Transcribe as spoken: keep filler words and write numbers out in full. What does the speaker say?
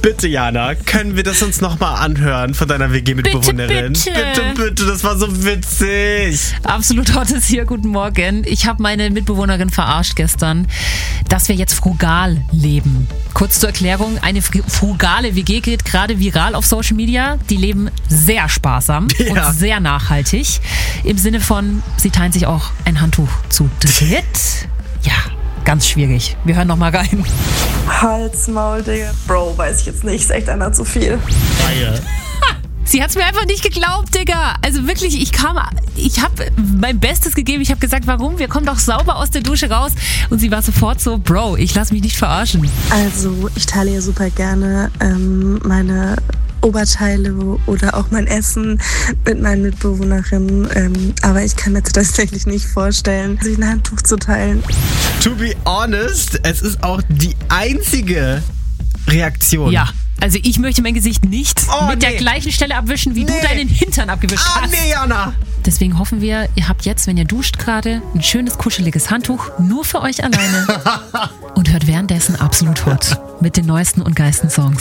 Bitte, Jana, können wir das uns nochmal anhören von deiner W G-Mitbewohnerin? Bitte, bitte. bitte, bitte, das war so witzig. Absolut Hottes hier, guten Morgen. Ich habe meine Mitbewohnerin verarscht gestern, dass wir jetzt frugal leben. Kurz zur Erklärung, eine frugale W G geht gerade viral auf Social Media. Die leben sehr sparsam Ja. und sehr nachhaltig. Im Sinne von, sie teilen sich auch ein Handtuch zu dritt. Ja, ganz schwierig. Wir hören noch mal rein. Hals, Maul, Digga. Bro, weiß ich jetzt nicht, ist echt einer zu viel. Reihe. Sie hat's mir einfach nicht geglaubt, Digga. Also wirklich, ich kam, ich habe mein Bestes gegeben. Ich habe gesagt, warum? Wir kommen doch sauber aus der Dusche raus. Und sie war sofort so, Bro, ich lass mich nicht verarschen. Also, ich teile ja super gerne ähm, meine Oberteile oder auch mein Essen mit meinen Mitbewohnerinnen. Ähm, aber ich kann mir tatsächlich nicht vorstellen, sich ein Handtuch zu teilen. To be honest, es ist auch die einzige Reaktion. Ja, also ich möchte mein Gesicht nicht Oh, mit der nee. gleichen Stelle abwischen, wie Nee. du deinen Hintern abgewischt Ah, hast. nee, Jana. Deswegen hoffen wir, ihr habt jetzt, wenn ihr duscht gerade, ein schönes, kuscheliges Handtuch nur für euch alleine und hört währenddessen Absolut Hot mit den neuesten und geilsten Songs.